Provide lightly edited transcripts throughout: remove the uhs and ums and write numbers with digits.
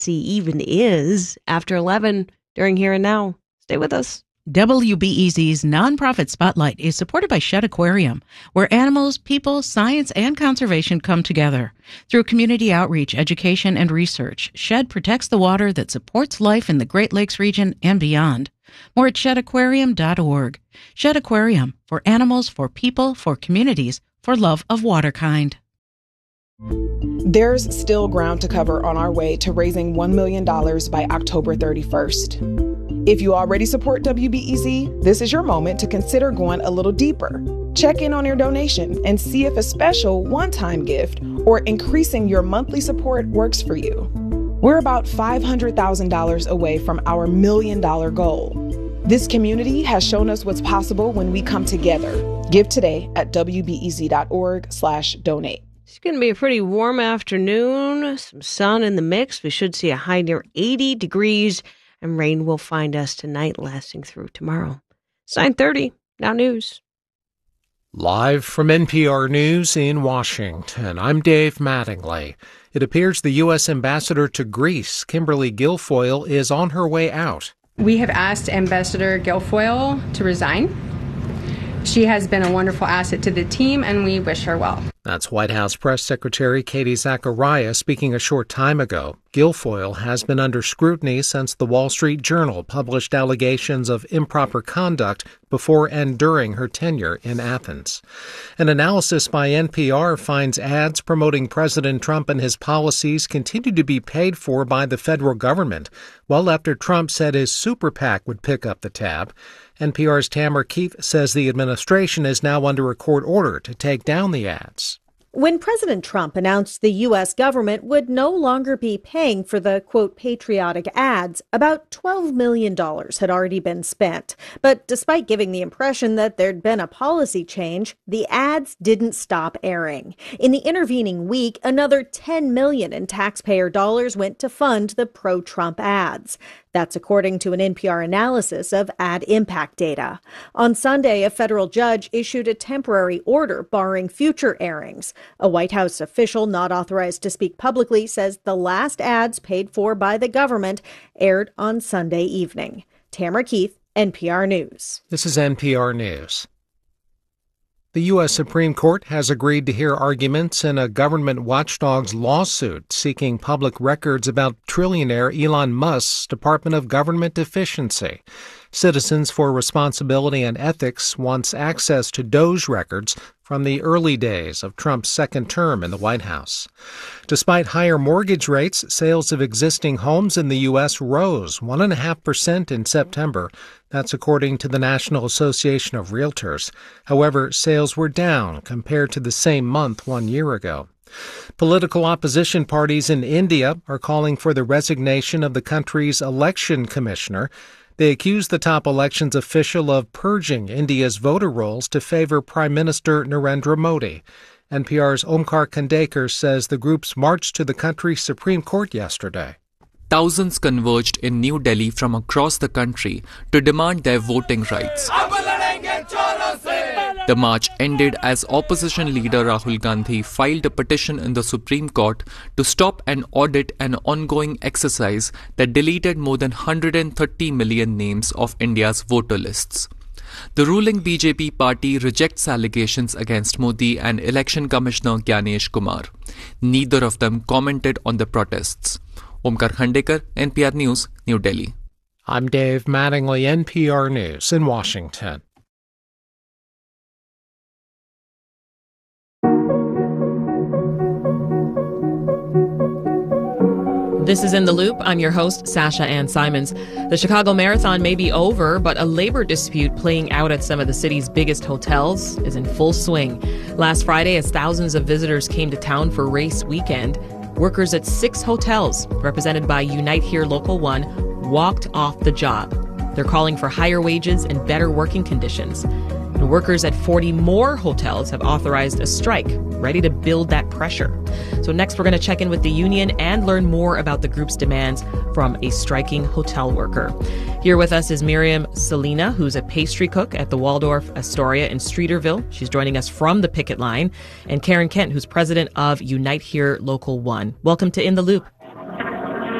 even is after 11 during Here and Now. Stay with us. WBEZ's nonprofit spotlight is supported by Shedd Aquarium, where animals, people, science, and conservation come together. Through community outreach, education, and research, Shedd protects the water that supports life in the Great Lakes region and beyond. More at sheddaquarium.org. Shedd Aquarium, for animals, for people, for communities, for love of waterkind. There's still ground to cover on our way to raising $1 million by October 31st. If you already support WBEZ, this is your moment to consider going a little deeper. Check in on your donation and see if a special one-time gift or increasing your monthly support works for you. We're about $500,000 away from our $1 million goal. This community has shown us what's possible when we come together. Give today at wbez.org/donate. It's going to be a pretty warm afternoon, some sun in the mix. We should see a high near 80 degrees, and rain will find us tonight, lasting through tomorrow. It's 9:30, Now News. Live from NPR News in Washington, I'm Dave Mattingly. It appears the U.S. ambassador to Greece, Kimberly Guilfoyle, is on her way out. We have asked Ambassador Guilfoyle to resign. She has been a wonderful asset to the team, and we wish her well. That's White House Press Secretary Katie Zachariah speaking a short time ago. Guilfoyle has been under scrutiny since the Wall Street Journal published allegations of improper conduct before and during her tenure in Athens. An analysis by NPR finds ads promoting President Trump and his policies continue to be paid for by the federal government, well after Trump said his super PAC would pick up the tab. NPR's Tamara Keith says the administration is now under a court order to take down the ads. When President Trump announced the U.S. government would no longer be paying for the, quote, patriotic ads, about $12 million had already been spent. But despite giving the impression that there'd been a policy change, the ads didn't stop airing. In the intervening week, another $10 million in taxpayer dollars went to fund the pro-Trump ads. That's according to an NPR analysis of ad impact data. On Sunday, a federal judge issued a temporary order barring future airings. A White House official not authorized to speak publicly says the last ads paid for by the government aired on Sunday evening. Tamara Keith, NPR News. This is NPR News. The U.S. Supreme Court has agreed to hear arguments in a government watchdog's lawsuit seeking public records about trillionaire Elon Musk's Department of Government efficiency. Citizens for Responsibility and Ethics wants access to Doge records from the early days of Trump's second term in the White House. Despite higher mortgage rates, sales of existing homes in the U.S. rose 1.5% in September. That's according to the National Association of Realtors. However, sales were down compared to the same month 1 year ago. Political opposition parties in India are calling for the resignation of the country's election commissioner. They accuse the top elections official of purging India's voter rolls to favor Prime Minister Narendra Modi. NPR's Omkar Khandekar says the groups marched to the country's Supreme Court yesterday. Thousands converged in New Delhi from across the country to demand their voting rights. The march ended as opposition leader Rahul Gandhi filed a petition in the Supreme Court to stop and audit an ongoing exercise that deleted more than 130 million names of India's voter lists. The ruling BJP party rejects allegations against Modi and Election Commissioner Gyanesh Kumar. Neither of them commented on the protests. Omkar Khandekar, NPR News, New Delhi. I'm Dave Mattingly, NPR News in Washington. This is In the Loop. I'm your host, Sasha Ann Simons. The Chicago Marathon may be over, but a labor dispute playing out at some of the city's biggest hotels is in full swing. Last Friday, as thousands of visitors came to town for race weekend, workers at 6 hotels, represented by Unite Here Local 1, walked off the job. They're calling for higher wages and better working conditions. And workers at 40 more hotels have authorized a strike, ready to build that pressure. So next, we're going to check in with the union and learn more about the group's demands from a striking hotel worker. Here with us is Miriam Salina, who's a pastry cook at the Waldorf Astoria in Streeterville. She's joining us from the picket line. And Karen Kent, who's president of Unite Here Local 1. Welcome to In the Loop.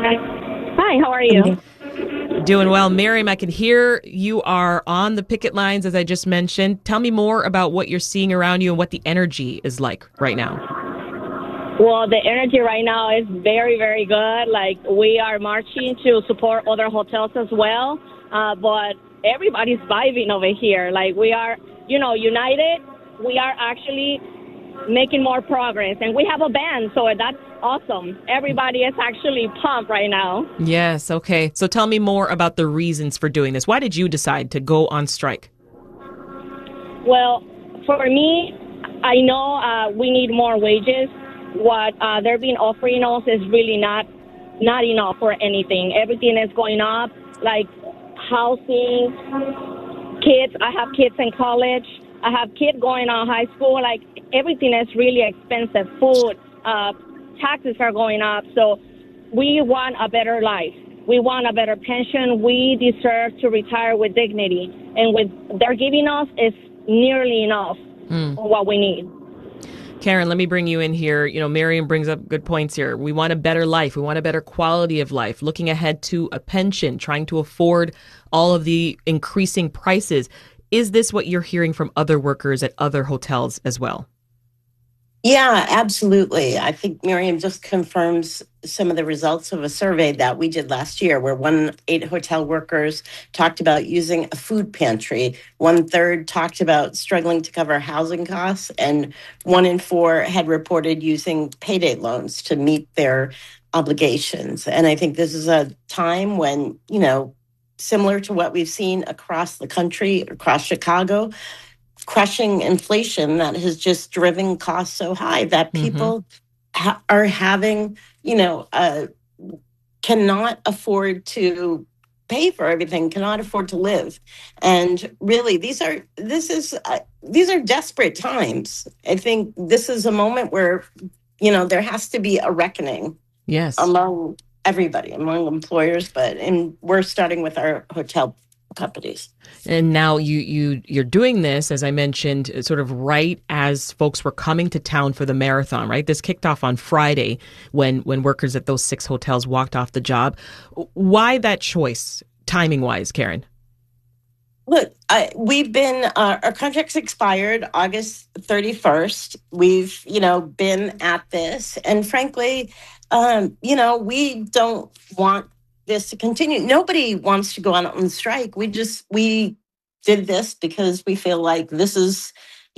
Hi, how are you? Doing well. Miriam, I can hear you are on the picket lines, as I just mentioned. Tell me more about what you're seeing around you and what the energy is like right now. Well, the energy right now is very, very good. Like, we are marching to support other hotels as well, but everybody's vibing over here. Like, we are, united. We are actually making more progress, and we have a band, so that's awesome. Everybody is actually pumped right now. Yes, okay. So tell me more about the reasons for doing this. Why did you decide to go on strike? Well, for me, I know we need more wages. What they're been offering us is really not enough for anything. Everything is going up, like housing, kids. I have kids in college. I have kids going on high school. Like, everything is really expensive. Food, taxes are going up. So we want a better life. We want a better pension. We deserve to retire with dignity. And what they're giving us is nearly enough for what we need. Karen, let me bring you in here. Miriam brings up good points here. We want a better life. We want a better quality of life, looking ahead to a pension, trying to afford all of the increasing prices. Is this what you're hearing from other workers at other hotels as well? Yeah, absolutely. I think Miriam just confirms some of the results of a survey that we did last year, where 8 hotel workers talked about using a food pantry. 1/3 talked about struggling to cover housing costs, and 1 in 4 had reported using payday loans to meet their obligations. And I think this is a time when, similar to what we've seen across the country, across Chicago, crushing inflation that has just driven costs so high that people are having, cannot afford to pay for everything, cannot afford to live. And really, these are desperate times. I think this is a moment where, there has to be a reckoning. Yes. Among everybody, among employers, and we're starting with our hotel companies. And now you're doing this, as I mentioned, sort of right as folks were coming to town for the marathon, right? This kicked off on Friday when workers at those 6 hotels walked off the job. Why that choice, timing-wise, Karen? Look, we've been, our contract's expired August 31st. We've, been at this. And frankly, we don't want this to continue. Nobody wants to go out on strike. We did this because we feel like this is,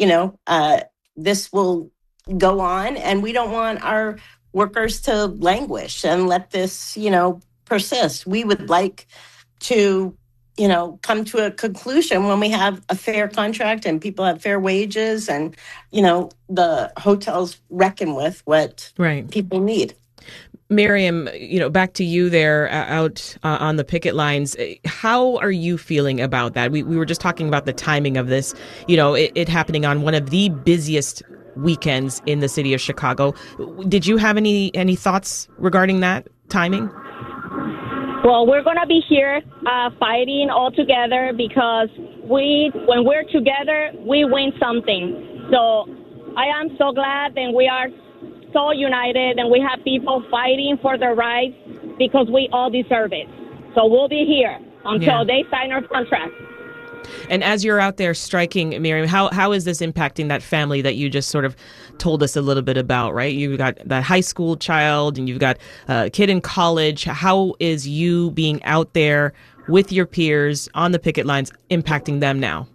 this will go on, and we don't want our workers to languish and let this, persist. We would like to, come to a conclusion when we have a fair contract and people have fair wages and, the hotels reckon with what people need. Miriam, back to you there out on the picket lines. How are you feeling about that? We were just talking about the timing of this, it happening on one of the busiest weekends in the city of Chicago. Did you have any thoughts regarding that timing? Well, we're going to be here fighting all together because when we're together, we win something. So I am so glad that we are so united and we have people fighting for their rights because we all deserve it. So we'll be here until they sign our contract. And as you're out there striking, Miriam, how is this impacting that family that you just sort of told us a little bit about, right? You've got that high school child and you've got a kid in college. How is you being out there with your peers on the picket lines impacting them now?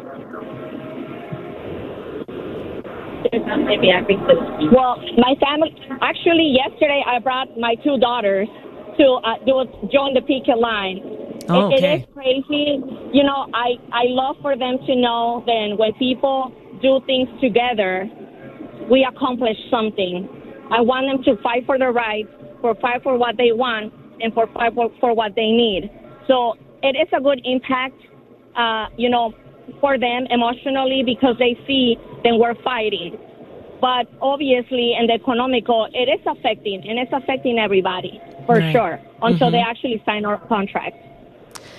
Well, my family, actually yesterday I brought my 2 daughters to join the picket line. Oh, okay. It is crazy. I love for them to know that when people do things together, we accomplish something. I want them to fight for their rights, fight for what they want, and fight for what they need. So it is a good impact, for them emotionally because they see that we're fighting. But obviously, in the economical, it is affecting, and it's affecting everybody, for sure, until they actually sign our contract.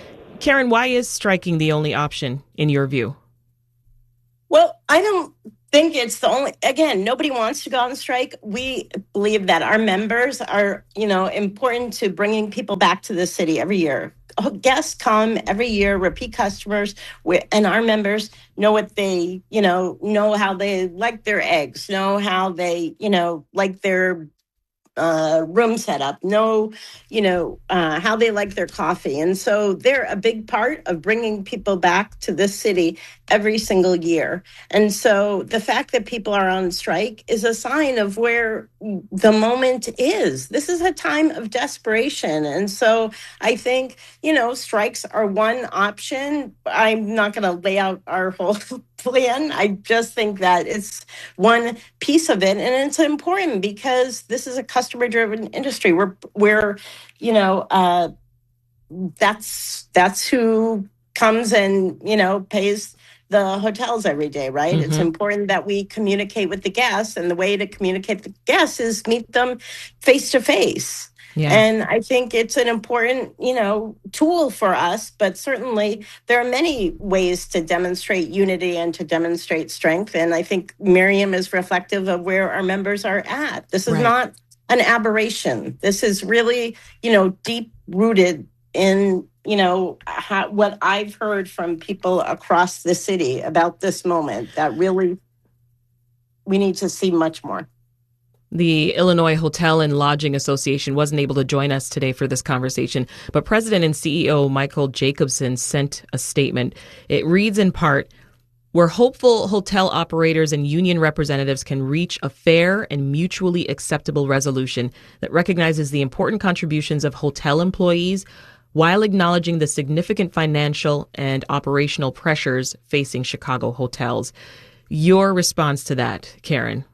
Karen, why is striking the only option in your view? Well, I don't think it's the only, again, nobody wants to go on strike. We believe that our members are, important to bringing people back to the city every year. Guests come every year, repeat customers, and our members know what they, know how they like their eggs, know how they, like their room setup, know, how they like their coffee. And so they're a big part of bringing people back to this city every single year. And so the fact that people are on strike is a sign of where the moment is. This is a time of desperation. And so I think, strikes are one option. I'm not going to lay out our whole plan. I just think that it's one piece of it. And it's important because this is a customer-driven industry. We're that's who comes and, pays the hotels every day, right? It's important that we communicate with the guests, and the way to communicate with the guests is meet them face to face. Yeah. And I think it's an important, tool for us, but certainly there are many ways to demonstrate unity and to demonstrate strength. And I think Miriam is reflective of where our members are at. This is not an aberration. This is really, deep rooted in, what I've heard from people across the city about this moment, that really we need to see much more. The Illinois Hotel and Lodging Association wasn't able to join us today for this conversation, but President and CEO Michael Jacobson sent a statement. It reads in part, "We're hopeful hotel operators and union representatives can reach a fair and mutually acceptable resolution that recognizes the important contributions of hotel employees while acknowledging the significant financial and operational pressures facing Chicago hotels." Your response to that, Karen?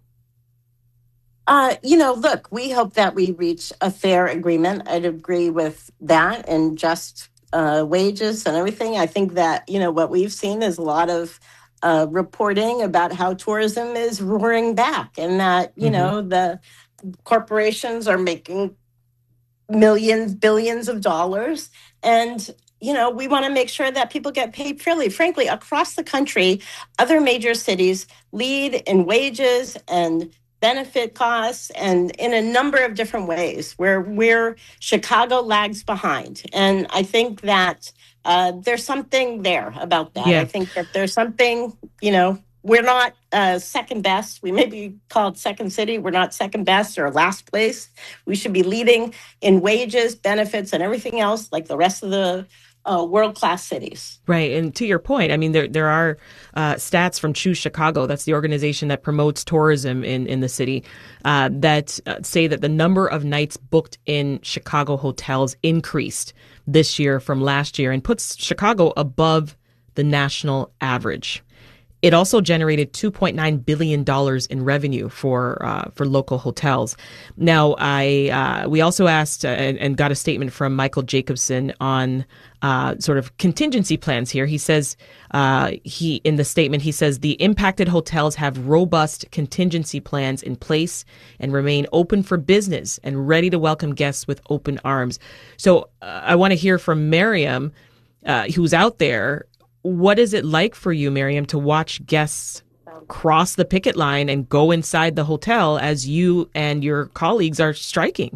Look, we hope that we reach a fair agreement. I'd agree with that, and just wages and everything. I think that, what we've seen is a lot of reporting about how tourism is roaring back, and that, the corporations are making millions, billions of dollars. And, we want to make sure that people get paid fairly. Frankly, across the country, other major cities lead in wages and benefit costs, and in a number of different ways where Chicago lags behind. And I think that there's something there about that. Yeah. I think that there's something, we're not second best. We may be called second city. We're not second best or last place. We should be leading in wages, benefits, and everything else like the rest of the world-class cities. Right. And to your point, I mean, there are stats from Choose Chicago, that's the organization that promotes tourism in the city, that say that the number of nights booked in Chicago hotels increased this year from last year and puts Chicago above the national average. It also generated $2.9 billion in revenue for local hotels. Now, we also asked and got a statement from Michael Jacobson on sort of contingency plans here. He says in the statement, he says the impacted hotels have robust contingency plans in place and remain open for business and ready to welcome guests with open arms. So I want to hear from Miriam, who's out there. What is it like for you, Miriam, to watch guests cross the picket line and go inside the hotel as you and your colleagues are striking?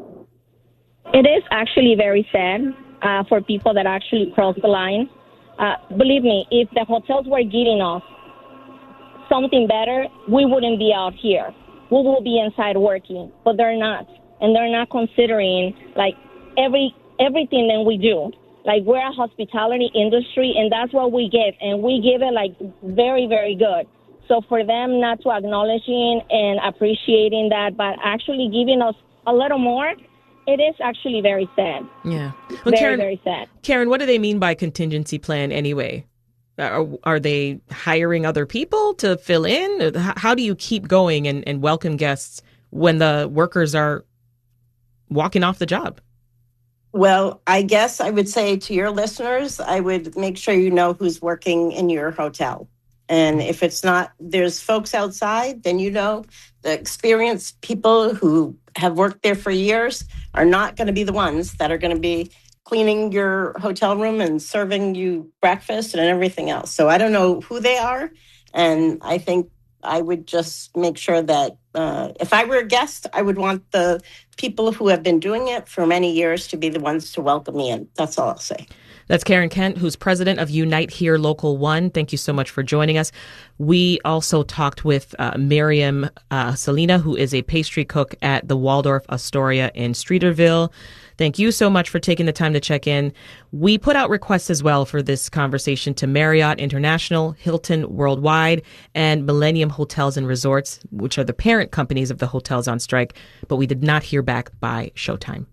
It is actually very sad for people that actually cross the line. Believe me, if the hotels were giving us something better, we wouldn't be out here. We will be inside working, but they're not. And they're not considering like everything that we do. Like, we're a hospitality industry, and that's what we give, and we give it, like, very, very good. So for them not to acknowledging and appreciating that, but actually giving us a little more, it is actually very sad. Yeah. Well, very sad. Karen, what do they mean by contingency plan anyway? Are they hiring other people to fill in? How do you keep going and welcome guests when the workers are walking off the job? Well, I guess I would say to your listeners, I would make sure you know who's working in your hotel. And if it's not, there's folks outside, then the experienced people who have worked there for years are not going to be the ones that are going to be cleaning your hotel room and serving you breakfast and everything else. So I don't know who they are. And I think I would just make sure that if I were a guest, I would want the people who have been doing it for many years to be the ones to welcome me in. That's all I'll say. That's Karen Kent, who's president of Unite Here Local 1. Thank you so much for joining us. We also talked with Miriam Salina, who is a pastry cook at the Waldorf Astoria in Streeterville. Thank you so much for taking the time to check in. We put out requests as well for this conversation to Marriott International, Hilton Worldwide, and Millennium Hotels and Resorts, which are the parent companies of the hotels on strike, but we did not hear back by Showtime.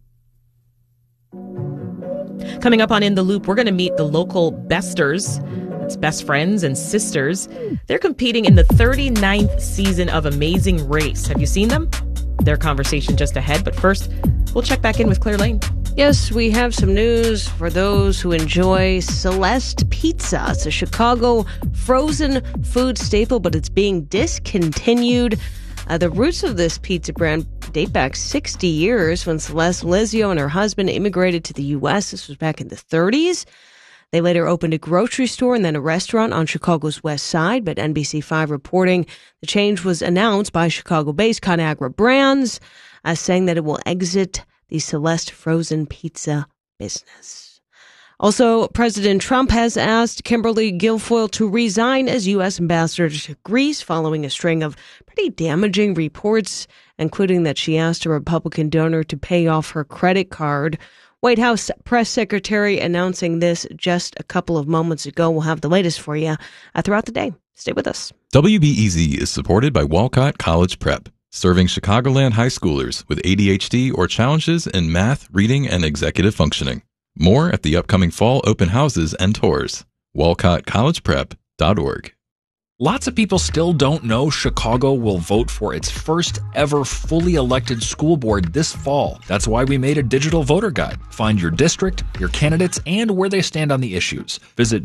Coming up on In the Loop, we're going to meet the local besters. That's best friends and sisters. They're competing in the 39th season of Amazing Race. Have you seen them? Their conversation just ahead. But first, we'll check back in with Claire Lane. Yes, we have some news for those who enjoy Celeste Pizza. It's a Chicago frozen food staple, but it's being discontinued. The roots of this pizza brand date back 60 years when Celeste Lizio and her husband immigrated to the U.S. This was back in the 30s. They later opened a grocery store and then a restaurant on Chicago's west side, but NBC5 reporting the change was announced by Chicago-based ConAgra Brands, saying that it will exit the Celeste frozen pizza business. Also, President Trump has asked Kimberly Guilfoyle to resign as U.S. ambassador to Greece following a string of pretty damaging reports, including that she asked a Republican donor to pay off her credit card. White House press secretary announcing this just a couple of moments ago. We'll have the latest for you throughout the day. Stay with us. WBEZ is supported by Walcott College Prep, serving Chicagoland high schoolers with ADHD or challenges in math, reading, and executive functioning. More at the upcoming fall open houses and tours. WalcottCollegePrep.org. Lots of people still don't know Chicago will vote for its first ever fully elected school board this fall. That's why we made a digital voter guide. Find your district, your candidates, and where they stand on the issues. Visit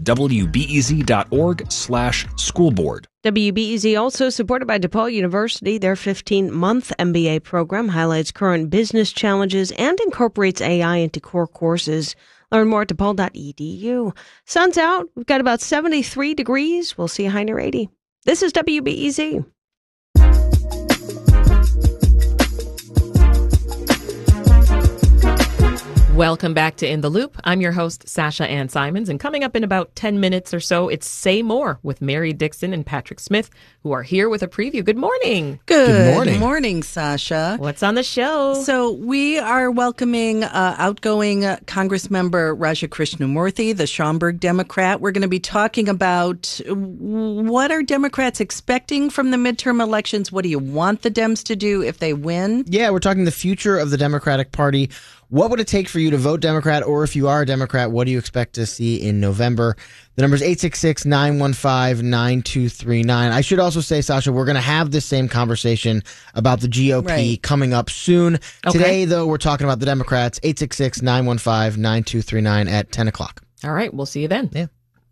wbez.org/schoolboard. WBEZ also supported by DePaul University. Their 15-month MBA program highlights current business challenges and incorporates AI into core courses. Learn more at DePaul.edu. Sun's out. We've got about 73 degrees. We'll see a high near 80. This is WBEZ. Welcome back to In the Loop. I'm your host, Sasha Ann Simons, and coming up in about 10 minutes or so, it's Say More with Mary Dixon and Patrick Smith, who are here with a preview. Good morning. Good morning, Sasha. What's on the show? So we are welcoming outgoing Congressmember Raja Krishnamurthy, the Schaumburg Democrat. We're going to be talking about what are Democrats expecting from the midterm elections? What do you want the Dems to do if they win? Yeah, we're talking the future of the Democratic Party. What would it take for you to vote Democrat? Or if you are a Democrat, what do you expect to see in November? The number is 866-915-9239. I should also say, Sasha, we're going to have this same conversation about the GOP coming up soon. Okay. Today, though, we're talking about the Democrats. 866-915-9239 at 10 o'clock. All right. We'll see you then. Yeah.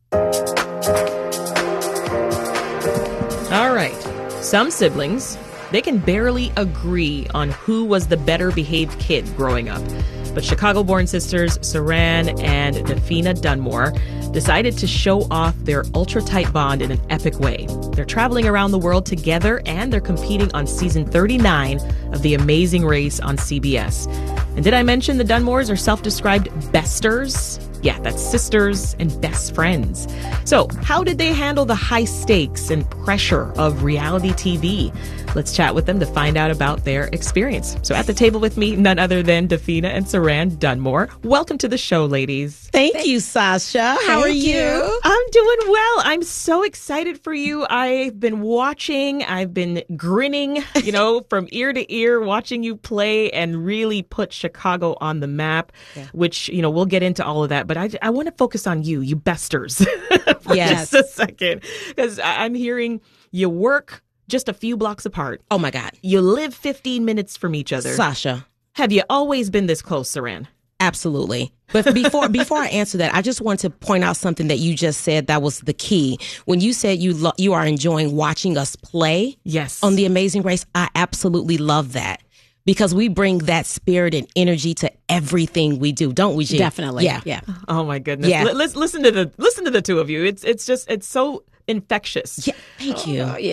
All right. Some siblings, they can barely agree on who was the better behaved kid growing up. But Chicago-born sisters Saran and Dafina Dunmore decided to show off their ultra-tight bond in an epic way. They're traveling around the world together, and they're competing on season 39 of The Amazing Race on CBS. And did I mention the Dunmores are self-described besters? Yeah, that's sisters and best friends. So how did they handle the high stakes and pressure of reality TV? Let's chat with them to find out about their experience. So at the table with me, none other than Dafina and Saran Dunmore. Welcome to the show, ladies. Thank you, Sasha. How are you? I'm doing well. I'm so excited for you. I've been watching. I've been grinning, from ear to ear, watching you play and really put Chicago on the map, which, we'll get into all of that. But I want to focus on you besters, for just a second, because I'm hearing you work just a few blocks apart. Oh, my God. You live 15 minutes from each other. Sasha. Have you always been this close, Saran? Absolutely. But before I answer that, I just want to point out something that you just said that was the key. When you said you are enjoying watching us play on The Amazing Race, I absolutely love that. Because we bring that spirit and energy to everything we do, don't we, G? Definitely. Yeah. Oh my goodness. Yeah. Listen to the two of you. It's so infectious. Yeah. Thank you. Yeah.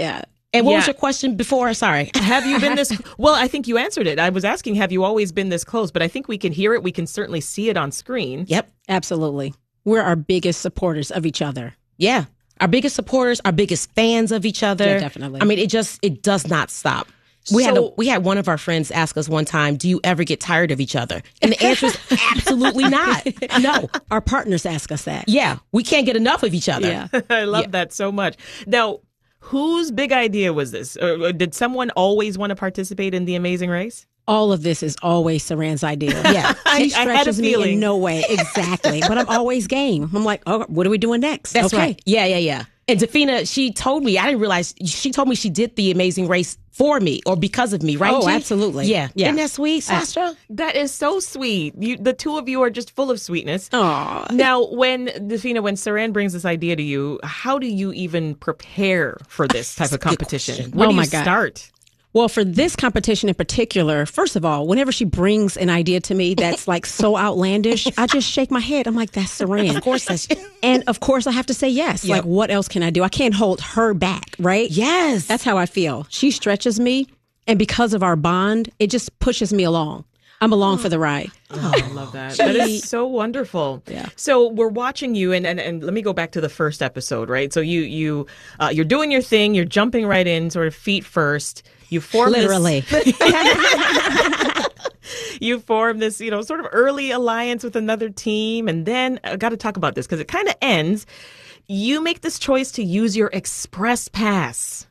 And what was your question before? Sorry. Have you been this... Well, I think you answered it. I was asking, have you always been this close? But I think we can hear it. We can certainly see it on screen. Yep. Absolutely. We're our biggest supporters of each other. Yeah. Our biggest supporters, our biggest fans of each other. Yeah, definitely. I mean, it does not stop. We had one of our friends ask us one time, do you ever get tired of each other? And the answer is absolutely not. No. Our partners ask us that. Yeah. We can't get enough of each other. Yeah. I love that so much. Now, whose big idea was this? Or did someone always want to participate in The Amazing Race? All of this is always Saran's idea. Yeah. She stretches me in no way. Exactly. But I'm always game. I'm like, oh, what are we doing next? That's right. Yeah. And Dafina, she told me, I didn't realize, she told me she did The Amazing Race for me or because of me, right? Oh, G? absolutely. Yeah. Isn't that sweet, Sasha? That is so sweet. The two of you are just full of sweetness. Aww. Now, Dafina, when Saran brings this idea to you, how do you even prepare for this type of competition? Where do you start? Well, for this competition in particular, first of all, whenever she brings an idea to me that's like so outlandish, I just shake my head. I'm like, that's Saran. Of course that's... And of course I have to say yes. Yep. Like, what else can I do? I can't hold her back, right? Yes. That's how I feel. She stretches me, and because of our bond, it just pushes me along. I'm along for the ride. Oh, I love that. That is so wonderful. Yeah. So we're watching you, and let me go back to the first episode, right? So you're doing your thing, you're jumping right in, sort of feet first. You form literally. You form this, sort of early alliance with another team, and then I got to talk about this because it kind of ends. You make this choice to use your Express Pass.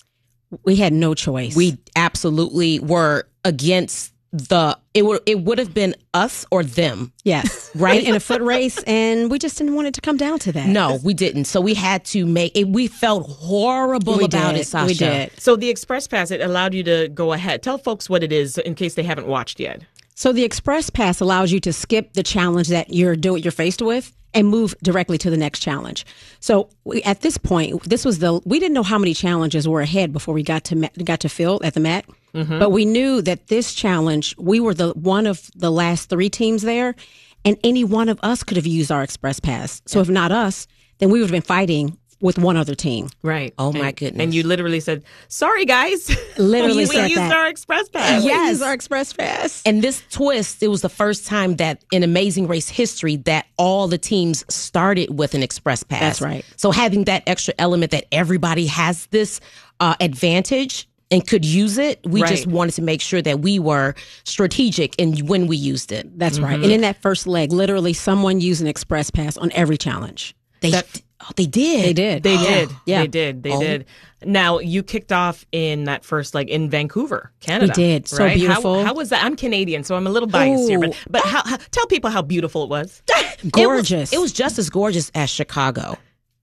We had no choice. We absolutely were against it would have been us or them. Yes. Right? In a foot race, and we just didn't want it to come down to that. No, we didn't. So we had to make it. We felt horrible about it, Sasha. We did. So the Express Pass, it allowed you to go ahead. Tell folks what it is in case they haven't watched yet. So the Express Pass allows you to skip the challenge that you're faced with and move directly to the next challenge. So at this point, we didn't know how many challenges were ahead before we got to Phil at the mat. Mm-hmm. But we knew that this challenge, we were one of the last 3 teams there, and any one of us could have used our Express Pass. So if not us, then we would have been fighting with one other team. Right. Oh, my goodness. And you literally said, sorry, guys. Literally we used our Express Pass. Yes. We used our Express Pass. And this twist, it was the first time that in Amazing Race history that all the teams started with an Express Pass. That's right. So having that extra element that everybody has this advantage and could use it, we just wanted to make sure that we were strategic in when we used it. That's right. And in that first leg, literally someone used an Express Pass on every challenge. They did. They did. Yeah. They did. Now, you kicked off in that first leg in Vancouver, Canada. We did. So right? beautiful. How was that? I'm Canadian, so I'm a little biased here. But tell people how beautiful it was. Gorgeous. It was just as gorgeous as Chicago.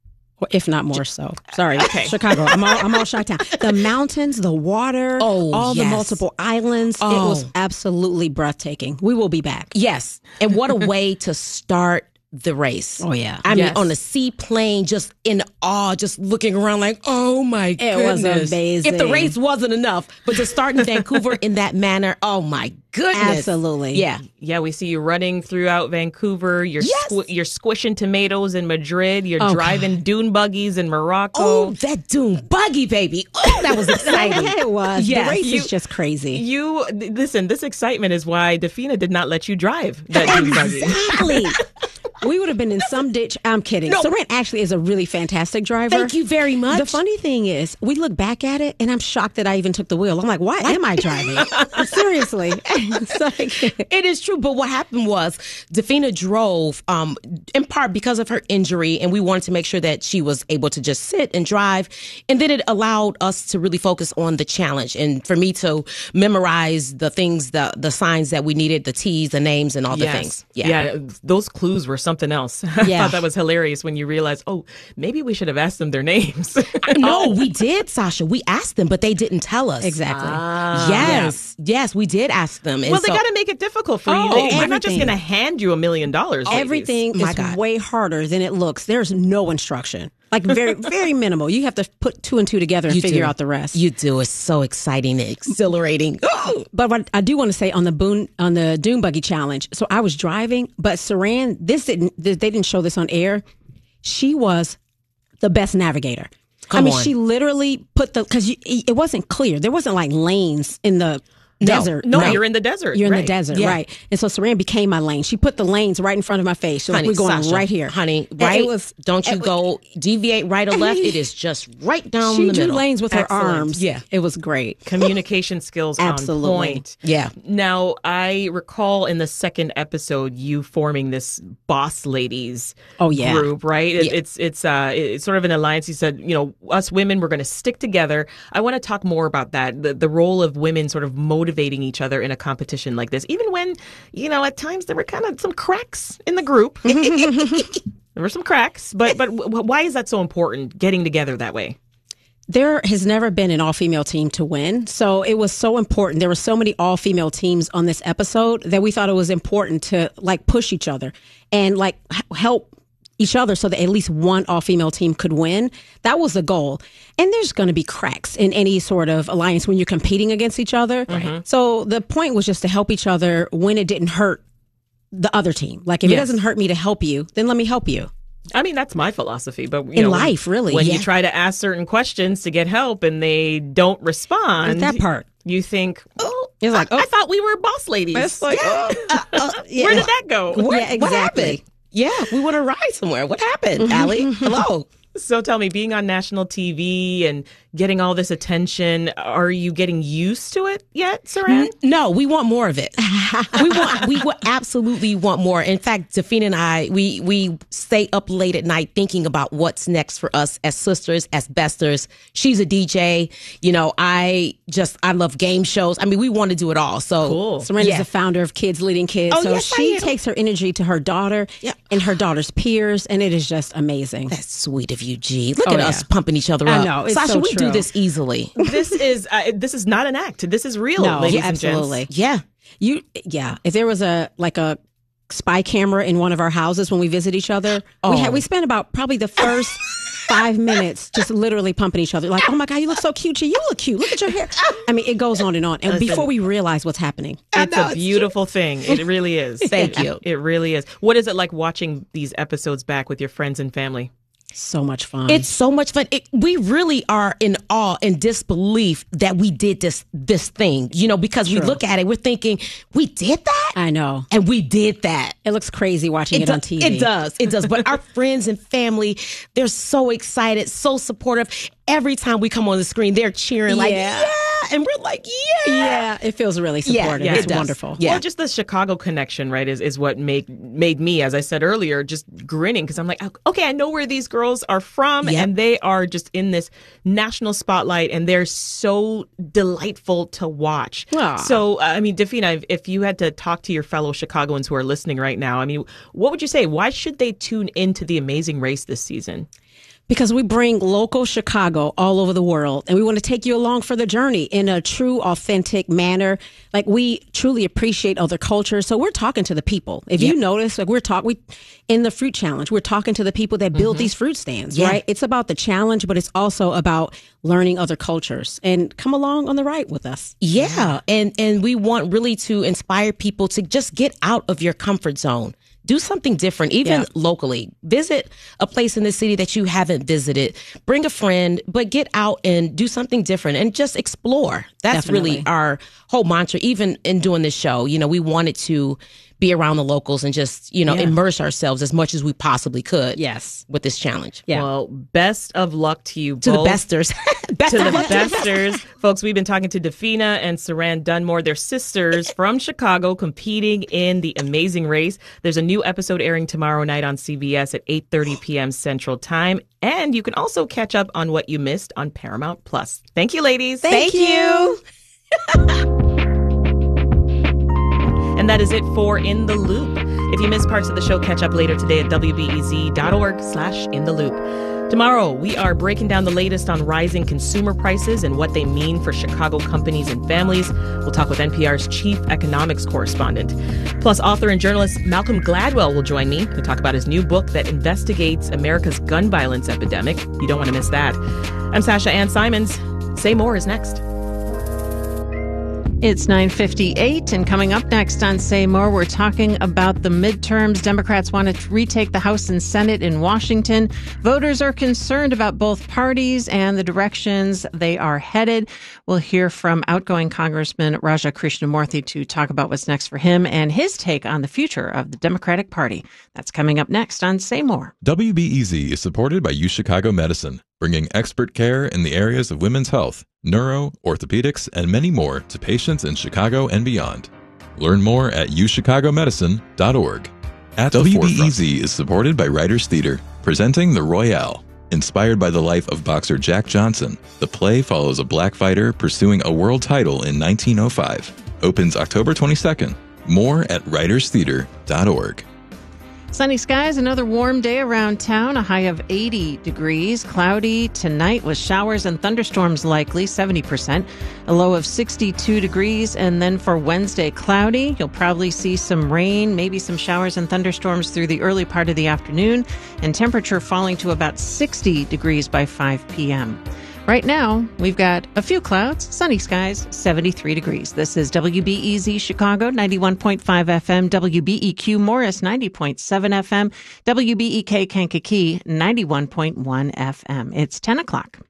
If not more so. Sorry. Okay. Chicago. I'm all Chi-town. The mountains, the water, all the multiple islands. It was absolutely breathtaking. We will be back. Yes. And what a way to start the race. Oh, yeah. I mean, on a seaplane, just in awe, just looking around like, oh my goodness. It was amazing. If the race wasn't enough, but to start in Vancouver in that manner, oh my goodness. Absolutely. Yeah. Yeah, we see you running throughout Vancouver. You're you're squishing tomatoes in Madrid. You're driving dune buggies in Morocco. Oh, that dune buggy, baby. Oh, that was exciting. It was. Yes. The race is just crazy. Listen, this excitement is why Dafina did not let you drive that dune buggy. Exactly. We would have been in some ditch. I'm kidding. No. Saran actually is a really fantastic driver. Thank you very much. The funny thing is, we look back at it, and I'm shocked that I even took the wheel. I'm like, why am I driving? Seriously. It is true. But what happened was Dafina drove in part because of her injury, and we wanted to make sure that she was able to just sit and drive. And then it allowed us to really focus on the challenge and for me to memorize the things, the signs that we needed, the T's, the names, and all the things. Yeah, those clues were something else. I thought that was hilarious when you realized, maybe we should have asked them their names. No, we did, Sasha. We asked them, but they didn't tell us. Exactly. Yes, we did ask them. And well, they got to make it difficult for you. They're not just going to hand you $1 million. Everything is way harder than it looks. There's no instruction. Like very, very minimal. You have to put 2 and 2 together and figure out the rest. You do. It's so exciting and exhilarating. But what I do want to say on the dune buggy challenge. So I was driving, but Saran, they didn't show this on air. She was the best navigator. She literally put because it wasn't clear. There wasn't like lanes in the desert. No, right? You're in the desert. You're in the desert, right? And so Saran became my lane. She put the lanes right in front of my face. So honey, we're going Sasha, right here. Honey, right? Don't you go deviate right or left. It is just right down the middle. She drew lanes with her arms. Yeah. It was great. Communication skills Absolutely. on point. Yeah. Now, I recall in the second episode you forming this Boss Ladies group, right? It's sort of an alliance. You said, us women, we're going to stick together. I want to talk more about that, the role of women sort of motivating each other in a competition like this, even when, at times there were kind of some cracks in the group. There were some cracks, but why is that so important, getting together that way? There has never been an all-female team to win, so it was so important. There were so many all-female teams on this episode that we thought it was important to push each other and help each other so that at least one all-female team could win. That was the goal. And there's going to be cracks in any sort of alliance when you're competing against each other. Mm-hmm. So the point was just to help each other when it didn't hurt the other team. If it doesn't hurt me to help you, then let me help you. I mean, that's my philosophy. But in life, really. When you try to ask certain questions to get help and they don't respond. With that part. You think, it's I thought we were boss ladies. It's like, Where did that go? Exactly. What happened? Yeah, we want to ride somewhere. What happened, Allie? Hello. So tell me, being on national TV and getting all this attention, are you getting used to it yet, Saran? No, we want more of it. we absolutely want more. In fact, Dafina and I, we stay up late at night thinking about what's next for us as sisters, as besters. She's a DJ. I love game shows. I mean, we want to do it all. So cool. Saran is the founder of Kids Leading Kids. Oh, so yes, she takes her energy to her daughter and her daughter's peers, and it is just amazing. That's sweet of you, G. Look at us pumping each other up. I know. It's Sasha, so we true. do this easily. This is not an act. This is real, ladies and absolutely. gents. Yeah. If there was a spy camera in one of our houses when we visit each other, we spent about probably the first 5 minutes just literally pumping each other. Like, oh my God, you look so cute. You look cute. Look at your hair. I mean, it goes on. And before we realize what's happening. It's a beautiful thing. It really is. Thank you. It really is. What is it like watching these episodes back with your friends and family? So much fun. It's so much fun. We really are in awe and disbelief that we did this thing, because we look at it, we're thinking, we did that? I know. And we did that. It looks crazy watching it on TV. It does. But our friends and family, they're so excited, so supportive. Every time we come on the screen, they're cheering yeah. And we're like, yeah. Yeah, it feels really supportive. Yeah, it's wonderful. Yeah. Well, just the Chicago connection, right, is what made me, as I said earlier, just grinning because I'm like, okay, I know where these girls are from, and they are just in this national spotlight, and they're so delightful to watch. Aww. So, I mean, Dafina, if you had to talk to your fellow Chicagoans who are listening right now, I mean, what would you say? Why should they tune into The Amazing Race this season? Because we bring local Chicago all over the world, and we want to take you along for the journey in a true, authentic manner. We truly appreciate other cultures, so we're talking to the people. If you notice, we in the fruit challenge, we're talking to the people that build these fruit stands, right? It's about the challenge, but it's also about learning other cultures. And come along on the ride with us. Yeah, and we want really to inspire people to just get out of your comfort zone. Do something different, even locally. Visit a place in the city that you haven't visited. Bring a friend, but get out and do something different and just explore. That's really our whole mantra, even in doing this show. We wanted to be around the locals and just, immerse ourselves as much as we possibly could. Yes. With this challenge. Yeah. Well, best of luck to you both. To the besters. Besters. Folks, we've been talking to Dafina and Saran Dunmore. They're sisters from Chicago competing in The Amazing Race. There's a new episode airing tomorrow night on CBS at 8:30 p.m. Central Time. And you can also catch up on what you missed on Paramount Plus. Thank you, ladies. Thank you. And that is it for In the Loop. If you missed parts of the show, catch up later today at wbez.org/intheloop. Tomorrow, we are breaking down the latest on rising consumer prices and what they mean for Chicago companies and families. We'll talk with NPR's chief economics correspondent. Plus, author and journalist Malcolm Gladwell will join me to talk about his new book that investigates America's gun violence epidemic. You don't want to miss that. I'm Sasha Ann Simons. Say More is next. It's 9:58, and coming up next on Say More, we're talking about the midterms. Democrats want to retake the House and Senate in Washington. Voters are concerned about both parties and the directions they are headed. We'll hear from outgoing Congressman Raja Krishnamoorthi to talk about what's next for him and his take on the future of the Democratic Party. That's coming up next on Say More. WBEZ is supported by UChicago Medicine, bringing expert care in the areas of women's health, neuro, orthopedics, and many more to patients in Chicago and beyond. Learn more at uchicagomedicine.org. At WBEZ is supported by Writers Theater, presenting The Royale. Inspired by the life of boxer Jack Johnson, the play follows a black fighter pursuing a world title in 1905. Opens October 22nd. More at writerstheater.org. Sunny skies, another warm day around town, a high of 80 degrees. Cloudy tonight with showers and thunderstorms likely, 70%. A low of 62 degrees. And then for Wednesday, cloudy. You'll probably see some rain, maybe some showers and thunderstorms through the early part of the afternoon. And temperature falling to about 60 degrees by 5 p.m. Right now, we've got a few clouds, sunny skies, 73 degrees. This is WBEZ Chicago, 91.5 FM, WBEQ Morris, 90.7 FM, WBEK Kankakee, 91.1 FM. It's 10 o'clock.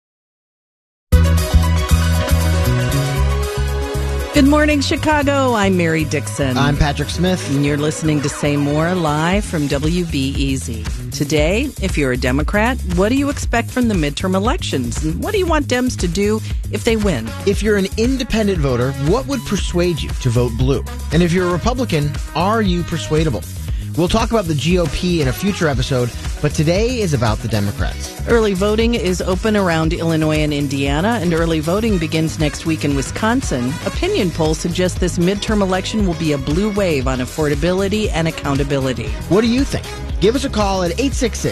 Good morning, Chicago. I'm Mary Dixon. I'm Patrick Smith. And you're listening to Say More live from WBEZ. Today, if you're a Democrat, what do you expect from the midterm elections? And what do you want Dems to do if they win? If you're an independent voter, what would persuade you to vote blue? And if you're a Republican, are you persuadable? We'll talk about the GOP in a future episode, but today is about the Democrats. Early voting is open around Illinois and Indiana, and early voting begins next week in Wisconsin. Opinion polls suggest this midterm election will be a blue wave on affordability and accountability. What do you think? Give us a call at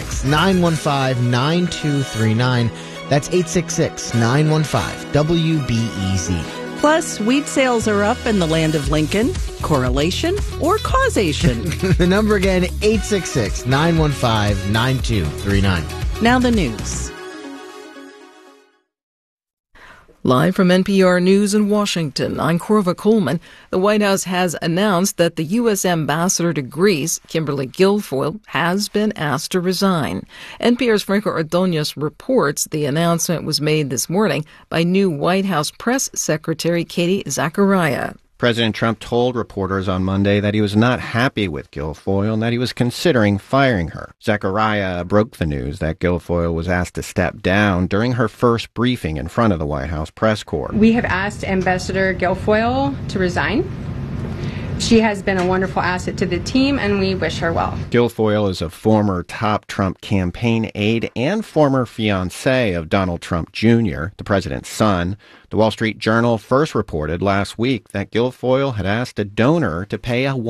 866-915-9239. That's 866-915-WBEZ. Plus, wheat sales are up in the land of Lincoln. Correlation or causation? The number again, 866-915-9239. Now the news. Live from NPR News in Washington, I'm Corva Coleman. The White House has announced that the U.S. ambassador to Greece, Kimberly Guilfoyle, has been asked to resign. NPR's Franco Ordonez reports the announcement was made this morning by new White House press secretary Katie Zachariah. President Trump told reporters on Monday that he was not happy with Guilfoyle and that he was considering firing her. Zachariah broke the news that Guilfoyle was asked to step down during her first briefing in front of the White House press corps. We have asked Ambassador Guilfoyle to resign. She has been a wonderful asset to the team, and we wish her well. Guilfoyle is a former top Trump campaign aide and former fiancé of Donald Trump Jr., the president's son. The Wall Street Journal first reported last week that Guilfoyle had asked a donor to pay a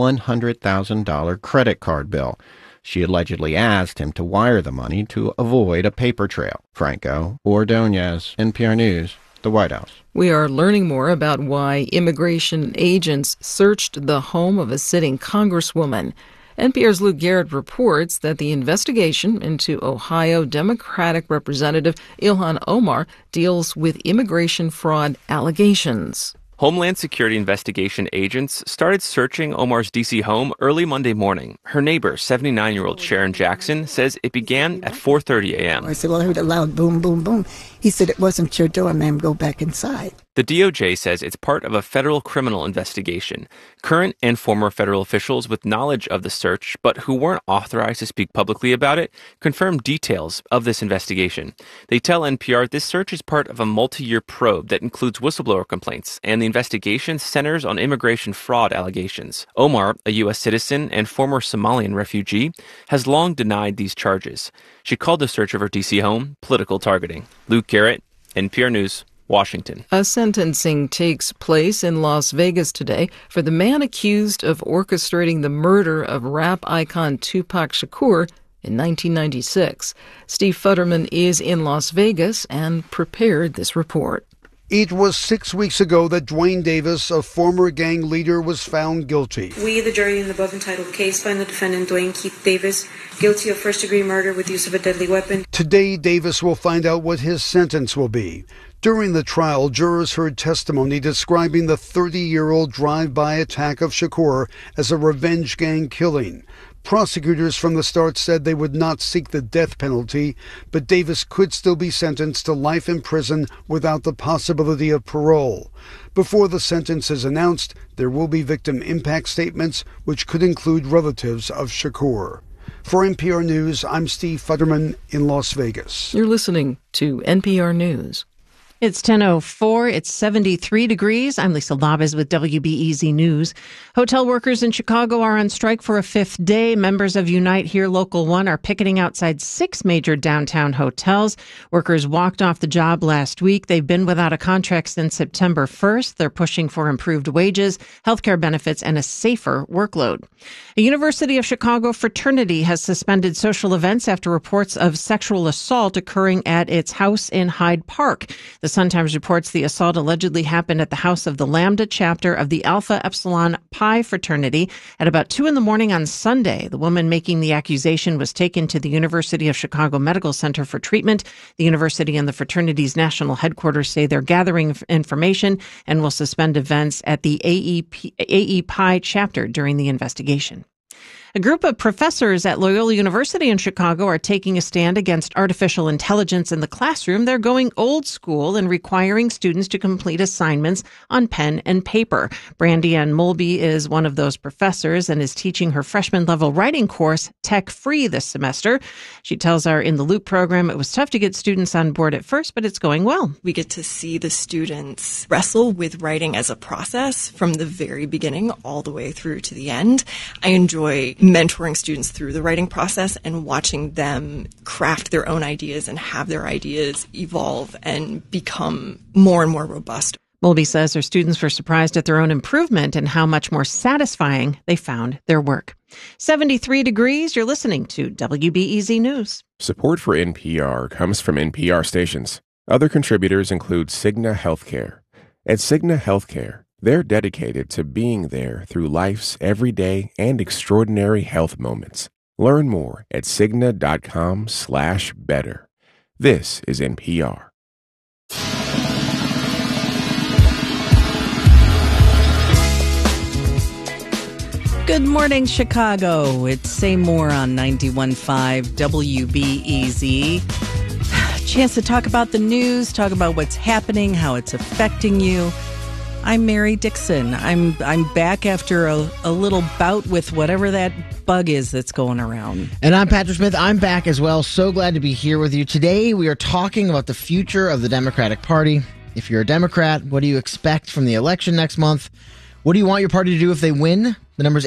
$100,000 credit card bill. She allegedly asked him to wire the money to avoid a paper trail. Franco Ordonez, NPR News, the White House. We are learning more about why immigration agents searched the home of a sitting congresswoman. NPR's Luke Garrett reports that the investigation into Ohio Democratic Representative Ilhan Omar deals with immigration fraud allegations. Homeland Security investigation agents started searching Omar's D.C. home early Monday morning. Her neighbor, 79-year-old Sharon Jackson, says it began at 4:30 a.m. I said, well, I heard a loud boom, boom, boom. He said, it wasn't your door, ma'am. Go back inside. The DOJ says it's part of a federal criminal investigation. Current and former federal officials with knowledge of the search, but who weren't authorized to speak publicly about it, confirmed details of this investigation. They tell NPR this search is part of a multi-year probe that includes whistleblower complaints, and the investigation centers on immigration fraud allegations. Omar, a U.S. citizen and former Somalian refugee, has long denied these charges. She called the search of her D.C. home political targeting. Luke Garrett, NPR News, Washington. A sentencing takes place in Las Vegas today for the man accused of orchestrating the murder of rap icon Tupac Shakur in 1996. Steve Futterman is in Las Vegas and prepared this report. It was 6 weeks ago that Dwayne Davis, a former gang leader, was found guilty. We, the jury in the above-entitled case, find the defendant, Dwayne Keith Davis, guilty of first-degree murder with use of a deadly weapon. Today, Davis will find out what his sentence will be. During the trial, jurors heard testimony describing the 30-year-old drive-by attack of Shakur as a revenge gang killing. Prosecutors from the start said they would not seek the death penalty, but Davis could still be sentenced to life in prison without the possibility of parole. Before the sentence is announced, there will be victim impact statements, which could include relatives of Shakur. For NPR News, I'm Steve Futterman in Las Vegas. You're listening to NPR News. It's 10:04. It's 73 degrees. I'm Lisa Labez with WBEZ News. Hotel workers in Chicago are on strike for a fifth day. Members of Unite Here Local 1 are picketing outside 6 major downtown hotels. Workers walked off the job last week. They've been without a contract since September 1st. They're pushing for improved wages, healthcare benefits, and a safer workload. A University of Chicago fraternity has suspended social events after reports of sexual assault occurring at its house in Hyde Park. The Sun-Times reports the assault allegedly happened at the house of the Lambda chapter of the Alpha Epsilon Pi fraternity at about 2 a.m. on Sunday. The woman making the accusation was taken to the University of Chicago Medical Center for treatment. The university and the fraternity's national headquarters say they're gathering information and will suspend events at the AE Pi chapter during the investigation. A group of professors at Loyola University in Chicago are taking a stand against artificial intelligence in the classroom. They're going old school and requiring students to complete assignments on pen and paper. Brandy Ann Mulby is one of those professors and is teaching her freshman-level writing course, Tech Free, this semester. She tells our In the Loop program it was tough to get students on board at first, but it's going well. We get to see the students wrestle with writing as a process from the very beginning all the way through to the end. I enjoy mentoring students through the writing process and watching them craft their own ideas and have their ideas evolve and become more and more robust. Mulby says her students were surprised at their own improvement and how much more satisfying they found their work. 73 degrees. You're listening to WBEZ News. Support for NPR comes from NPR stations. Other contributors include Cigna Healthcare. At Cigna Healthcare, they're dedicated to being there through life's everyday and extraordinary health moments. Learn more at Cigna.com/better. This is NPR. Good morning, Chicago. It's Seymour on 91.5 WBEZ. Chance to talk about the news, talk about what's happening, how it's affecting you. I'm Mary Dixon. I'm back after a little bout with whatever that bug is that's going around. And I'm Patrick Smith. I'm back as well. So glad to be here with you. Today we are talking about the future of the Democratic Party. If you're a Democrat, what do you expect from the election next month? What do you want your party to do if they win? The number is